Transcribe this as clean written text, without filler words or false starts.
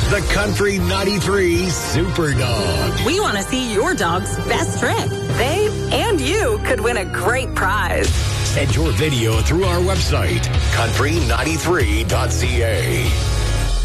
The Country 93 Super Dog. We want to see your dog's best trick. They and you could win a great prize. Send your video through our website, country93.ca.